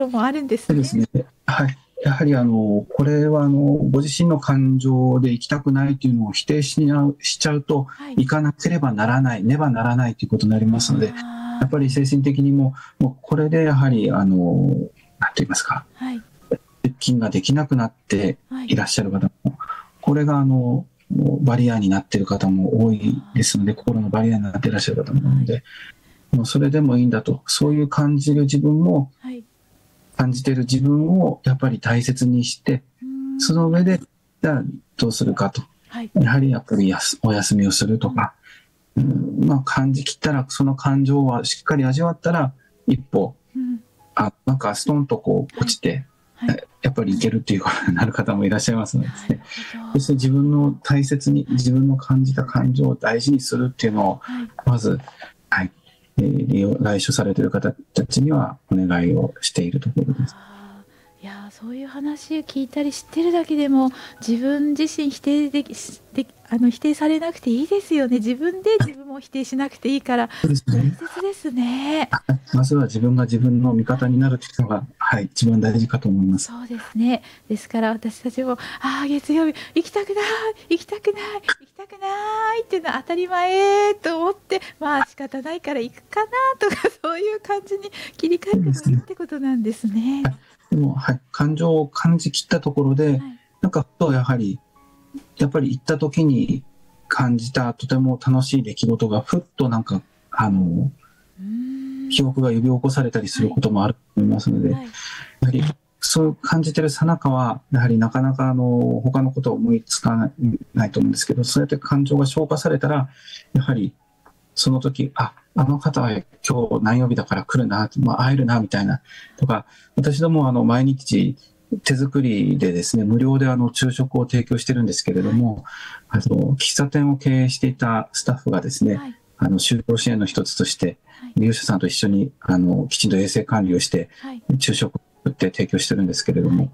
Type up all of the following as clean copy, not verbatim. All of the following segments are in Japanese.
ろもあるんですね。 そうですね。はい。やはりこれはご自身の感情で行きたくないというのを否定しちゃうと、 はい。 行かなければならない、ねばならないということになりますので、やっあぱり精神的にもうこれでやはり、なんて言いますか、 あ、はい、 出勤ができなくなってはい。 いらっしゃる方も、これがもうバリアになっている方も多いですので、心のバリアになっていらっしゃる方も多いはい、 ので、もうそれでもいいんだと、そういう感じる自分も、 はい。 感じている自分をやっぱり大切にして、 うーん、 その上で、じゃあどうするかと。 はい、 やはりやっぱりお休みをするとうん、 か、感じきったら、その感情はしっかり味わったら、一歩、 うん、 なんかストンとこうはい、 落ちて、 はい。 やっぱりいけるっていうことになる方もいらっしゃいますのでですね。 なるほそしてど。 自分の大切に、 はい、 自分の感じた感情を大事にするっていうのを、 はい。 まず、はい、来所されている方たちにはお願いをしているところです。 ああ、いや、そういう話を聞いたり知ってるだけでも、自分自身否定できしで否定されなくていいですよね。自分で自分を否定しなくていいから、 そうです大ね。 切ですね。 まずは自分が自分の味はい。 方になるというのが、はい、一番大事かと思います。 そうですね。ですから私たちも、ああ、月曜日行きたくない、行きたくない、行きたくないっていうのは当たり前と思って、まあ仕方ないから行くかなとか、そういう感じに切り替えてもいいっそうですね。 てことなんですね。 でも、はい、感情を感じきったところで、 はい。 なんかふとやっぱり行った時に感じたとても楽しい出来事がふっとなんか、 うーん。 記憶が呼び起こされたりするはい。 こともあると思いますので、やはい。 はりそう感じてる最中は、やはりなかなか他のことを思いつかないと思うんですけど、そうやって感情が消化されたら、やはりその時、あの方は今日何曜日だから来るな、会えるな、みたいな。とか、私ども毎日手作りでですね、無料で昼食を提供してるんですけれどはい。 も、喫茶店を経営していたスタッフがですね、 はい。 就労支援の一つとして、 はい。 利用者さんと一緒にきちんと衛生管理をして、 はい。 昼食を作って提供してるんですけれどはい。 も、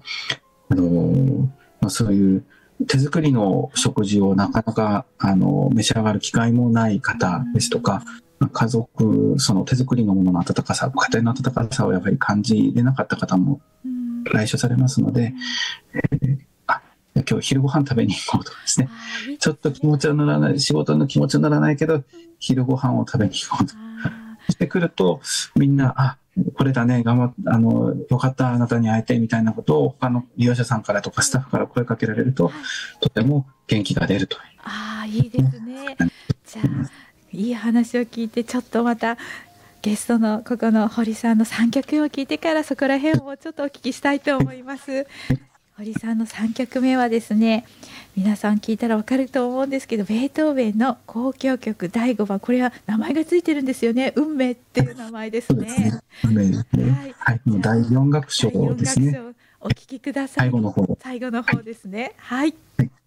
そういう手作りのはい。 食事をなかなか召し上がる機会もないうー方ですとか、 ん。 家族、その手作りのものの温かさ、家庭の温かさをやっぱり感じれなかった方もうーん。 来所されますので、 うん。 あ、今日昼ご飯食べに行こうとかですね、 ああ、いいちょっとですね。 気持ちは乗らない、仕事の気持ちは乗らないけど、昼ご飯を食べに行こうとああ、 してくると、みんな、これだね、頑張っよかった、あなたに会えて、みたいなことを他の利用者さんからとかスタッフから声かけられると、 はい。 とても元気が出るといああ、いいでうね。 すね。じゃあ、いい話を聞いて、ちょっとまたゲストのここの堀さんの3曲目を聞いてから、そこら辺をちょっとお聞きしたいと思います。堀さんの3曲目はですね、皆さん聞いたらわかると思うんですけど、ベートーベンの交響曲第5番、これは名前がついてるんですよね。運命っていう名前ですそうですね。 ね。はい。 はい、もうじゃあ、 第4楽章第4 ですね。 楽章お聞きください。 最後の方。 最後の方ですね。はい。